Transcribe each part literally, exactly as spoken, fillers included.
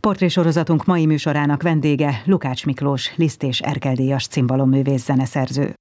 Portrésorozatunk mai műsorának vendége Lukács Miklós, Liszt és Erkel-díjas cimbalomművész zeneszerző.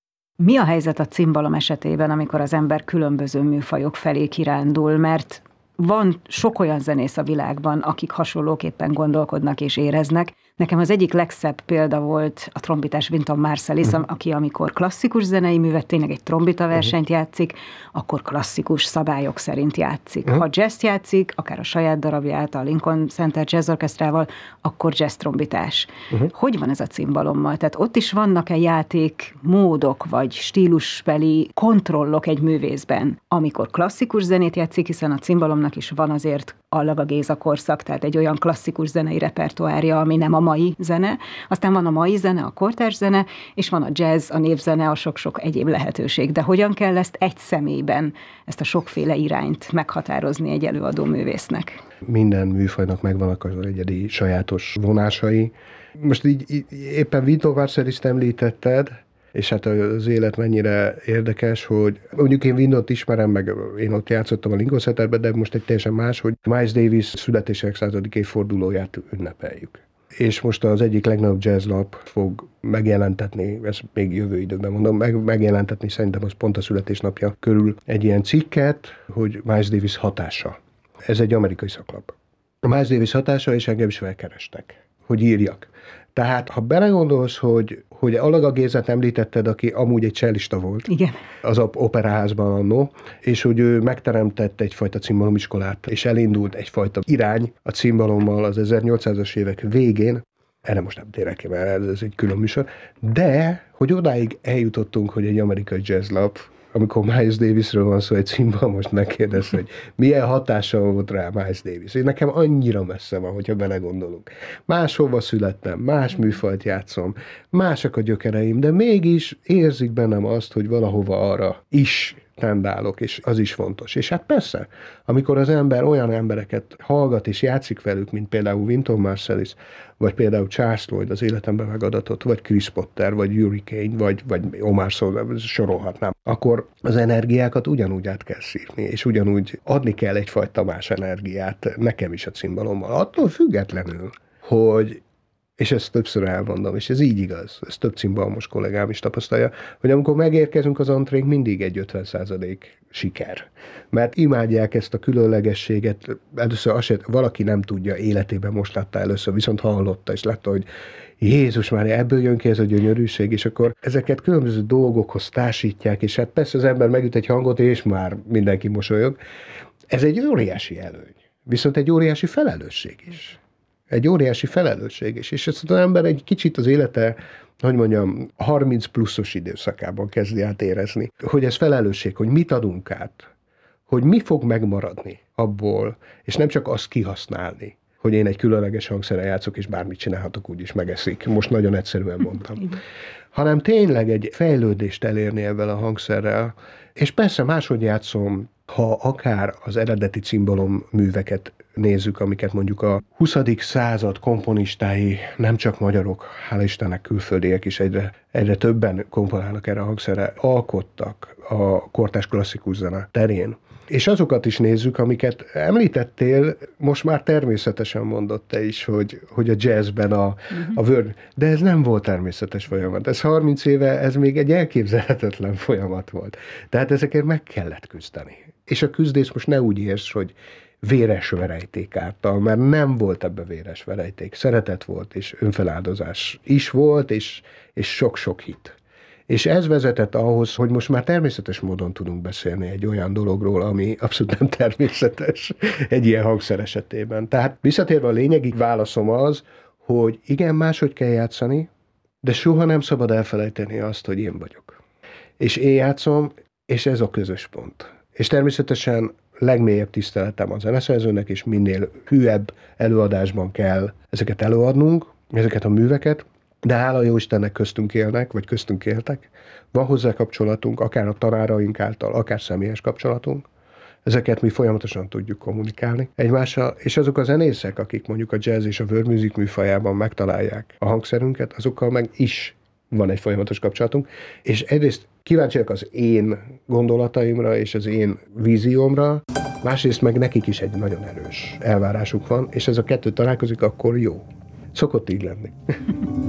Mi a helyzet a cimbalom esetében, amikor az ember különböző műfajok felé kirándul, mert van sok olyan zenész a világban, akik hasonlóképpen gondolkodnak és éreznek. Nekem az egyik legszebb példa volt a trombitás Wynton Marsalis, uh-huh. aki amikor klasszikus zenei művet, tényleg egy trombita versenyt uh-huh. játszik, akkor klasszikus szabályok szerint játszik. Uh-huh. Ha jazz játszik, akár a saját darabját, a Lincoln Center Jazz Orchestrával, akkor jazz trombitás. Uh-huh. Hogy van ez a cimbalommal? Tehát ott is vannak-e játékmódok, vagy stílusbeli kontrollok egy művészben, amikor klasszikus zenét játszik, hiszen a cimbalomnak is van azért Allaga Géza korszak, tehát egy olyan klasszikus zenei repertoárja, ami nem a mai zene. Aztán van a mai zene, a kortárs zene, és van a jazz, a népzene, a sok-sok egyéb lehetőség. De hogyan kell ezt egy személyben, ezt a sokféle irányt meghatározni egy előadó művésznek? Minden műfajnak megvannak az egyedi sajátos vonásai. Most így, így éppen Wynton Marsalist említetted, és hát az élet mennyire érdekes, hogy mondjuk én Wyntont ismerem, meg én ott játszottam a Lincoln Centerben, de most egy teljesen más, hogy Miles Davis születésének századik évfordulóját ünnepeljük. És most az egyik legnagyobb jazzlap fog megjelentetni, ezt még jövő időben mondom, meg, megjelentetni szerintem az pont a születésnapja körül egy ilyen cikket, hogy Miles Davis hatása. Ez egy amerikai szaklap. A Miles Davis hatása, és engem is felkerestek, hogy írjak. Tehát, ha belegondolsz, hogy, hogy Allaga Gézát említetted, aki amúgy egy csellista volt, igen, az operaházban annó, és hogy ő megteremtett egyfajta cimbalomiskolát, és elindult egyfajta irány a cimbalommal az ezernyolcszázas évek végén, erre most nem térek ki, mert ez egy külön műsor, de, hogy odáig eljutottunk, hogy egy amerikai jazzlap, amikor Miles Davisről van szó egy címban, most megkérdez, hogy milyen hatása volt rá Miles Davis. Én nekem annyira messze van, hogyha belegondolunk. Máshova születtem, más műfajt játszom, másak a gyökereim, de mégis érzik bennem azt, hogy valahova arra is tendálok, és az is fontos. És hát persze, amikor az ember olyan embereket hallgat és játszik velük, mint például Wynton Marsalis, vagy például Charles Lloyd, az életemben megadatott, vagy Chris Potter, vagy Hurricane, vagy, vagy Omar Sosa, sorolhatnám, akkor az energiákat ugyanúgy át kell szívni, és ugyanúgy adni kell egyfajta más energiát nekem is a cimbalommal. Attól függetlenül, hogy és ezt többször elmondom, és ez így igaz, ez több cimbalmos kollégám is tapasztalja, hogy amikor megérkezünk az antrénk, mindig egy ötven százalék siker. Mert imádják ezt a különlegességet, először azt, valaki nem tudja, életében most látta először, viszont hallotta, és látta, hogy Jézus már, ebből jön ki ez a gyönyörűség, és akkor ezeket különböző dolgokhoz társítják, és hát persze az ember megüt egy hangot, és már mindenki mosolyog. Ez egy óriási előny, viszont egy óriási felelősség is. Egy óriási felelősség is. És ezt az ember egy kicsit az élete, hogy mondjam, harminc pluszos időszakában kezdi át érezni, hogy ez felelősség, hogy mit adunk át, hogy mi fog megmaradni abból, és nem csak azt kihasználni, hogy én egy különleges hangszerrel játszok, és bármit csinálhatok, úgyis megeszik. Most nagyon egyszerűen mondtam. Hanem tényleg egy fejlődést elérni ebben a hangszerrel, és persze máshogy játszom, ha akár az eredeti cimbalom műveket nézzük, amiket mondjuk a huszadik század komponistái, nem csak magyarok, hála Istennek külföldiek is egyre, egyre többen komponálnak erre a hangszerre, alkottak a kortárs klasszikus zene terén. És azokat is nézzük, amiket említettél, most már természetesen mondott te is, hogy, hogy a jazzben a, uh-huh. a word, de ez nem volt természetes folyamat. Ez harminc éve, ez még egy elképzelhetetlen folyamat volt. Tehát ezekért meg kellett küzdeni. És a küzdés most ne úgy érts, hogy véres verejték által, mert nem volt ebbe véres verejték. Szeretet volt, és önfeláldozás is volt, és, és sok-sok hit. És ez vezetett ahhoz, hogy most már természetes módon tudunk beszélni egy olyan dologról, ami abszolút nem természetes egy ilyen hangszer esetében. Tehát visszatérve a lényegig válaszom az, hogy igen, máshogy kell játszani, de soha nem szabad elfelejteni azt, hogy én vagyok. És én játszom, és ez a közös pont. És természetesen legmélyebb tiszteletem a zeneszerzőnek, és minél hűebb előadásban kell ezeket előadnunk, ezeket a műveket, de hála jó Istennek köztünk élnek, vagy köztünk éltek. Van hozzá kapcsolatunk, akár a tanáraink által, akár személyes kapcsolatunk. Ezeket mi folyamatosan tudjuk kommunikálni egymással, és azok a zenészek, akik mondjuk a jazz és a world music műfajában megtalálják a hangszerünket, azokkal meg is van egy folyamatos kapcsolatunk, és egyrészt kíváncsiak az én gondolataimra és az én víziómra, másrészt meg nekik is egy nagyon erős elvárásuk van, és ez a kettő találkozik, akkor jó. Szokott így lenni.